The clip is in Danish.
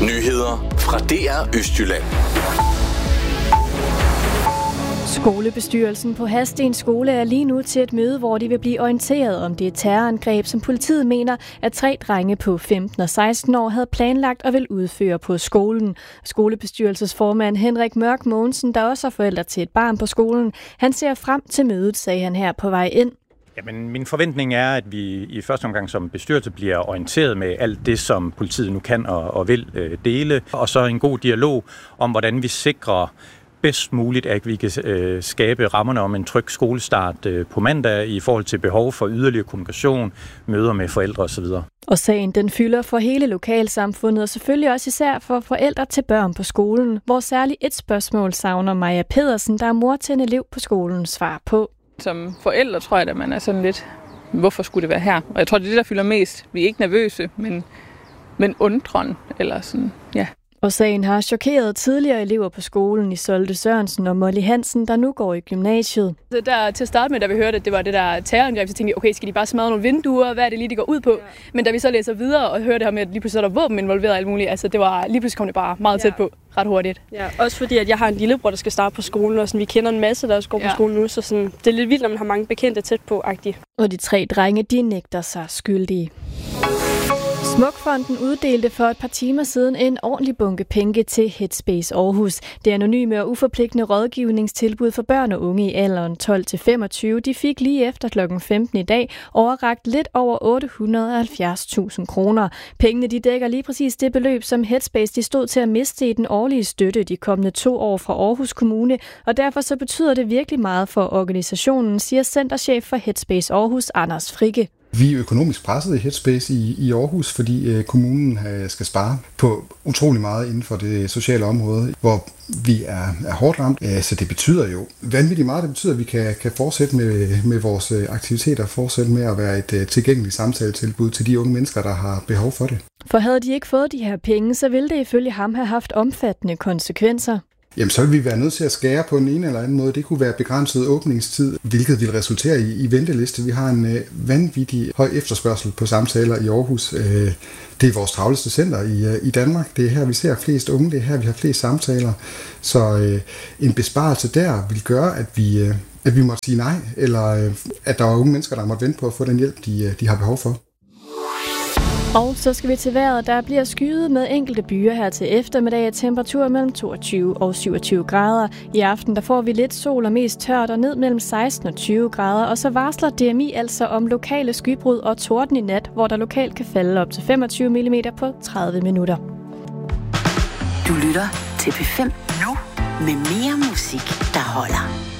Nyheder fra DR Østjylland. Skolebestyrelsen på Hadsten Skole er lige nu til et møde, hvor de vil blive orienteret om det terrorangreb, som politiet mener, at 3 drenge på 15 og 16 år havde planlagt og vil udføre på skolen. Skolebestyrelsesformand Henrik Mørk Mogensen, der også er forælder til et barn på skolen, han ser frem til mødet, sagde han her på vej ind. Jamen, min forventning er, at vi i første omgang som bestyrelse bliver orienteret med alt det, som politiet nu kan og vil dele, og så en god dialog om, hvordan vi sikrer bedst muligt, at vi kan skabe rammerne om en tryg skolestart på mandag i forhold til behov for yderligere kommunikation, møder med forældre osv. Og sagen den fylder for hele lokalsamfundet, og selvfølgelig også især for forældre til børn på skolen, hvor særligt et spørgsmål savner Maja Pedersen, der er mor til en elev på skolen, svar på. Som forældre tror jeg, at man er sådan lidt, hvorfor skulle det være her? Og jeg tror, det er det, der fylder mest. Vi er ikke nervøse, men undren, eller sådan, ja. Og sagen har chokeret tidligere elever på skolen i Solde Sørensen og Molly Hansen, der nu går i gymnasiet. Så der, til at starte med, da vi hørte, at det var det der terrorangreb, så tænkte vi, okay, skal de bare smadre nogle vinduer? Hvad er det lige, de går ud på? Ja. Men da vi så læser videre og hører det her med, at lige pludselig er der våben involveret og alt muligt, altså det var lige pludselig kom det bare meget tæt på, ret hurtigt. Ja, også fordi, at jeg har en lillebror, der skal starte på skolen, og sådan, vi kender en masse, der også går på skolen nu, så sådan, det er lidt vildt, når man har mange bekendte tæt på-agtigt. Og de 3 drenge, de nægter sig skyldige. Smukfonden uddelte for et par timer siden en ordentlig bunke penge til Headspace Aarhus. Det anonyme og uforpligtende rådgivningstilbud for børn og unge i alderen 12-25, de fik lige efter kl. 15 i dag overrakt lidt over 870.000 kroner. Pengene de dækker lige præcis det beløb, som Headspace de stod til at miste i den årlige støtte de kommende 2 år fra Aarhus Kommune, og derfor så betyder det virkelig meget for organisationen, siger centerchef for Headspace Aarhus, Anders Fricke. Vi er økonomisk presset i Headspace i Aarhus, fordi kommunen skal spare på utrolig meget inden for det sociale område, hvor vi er hårdt ramt. Så det betyder jo vanvittigt meget. Det betyder, at vi kan fortsætte med vores aktiviteter, fortsætte med at være et tilgængeligt samtaletilbud til de unge mennesker, der har behov for det. For havde de ikke fået de her penge, så ville det ifølge ham have haft omfattende konsekvenser. Jamen, så vil vi være nødt til at skære på en eller anden måde. Det kunne være begrænset åbningstid, hvilket vil resultere i venteliste. Vi har en vanvittig høj efterspørgsel på samtaler i Aarhus. Det er vores travleste center i Danmark. Det er her, vi ser flest unge. Det er her, vi har flest samtaler. Så en besparelse der vil gøre, at vi måtte sige nej, eller at der er unge mennesker, der måtte vente på at få den hjælp, de har behov for. Og så skal vi til vejret. Der bliver skyet med enkelte byer her til eftermiddag af temperatur mellem 22 og 27 grader. I aften der får vi lidt sol og mest tørt og ned mellem 16 og 20 grader. Og så varsler DMI altså om lokale skybrud og torden i nat, hvor der lokalt kan falde op til 25 mm på 30 minutter. Du lytter til P5 nu med mere musik, der holder.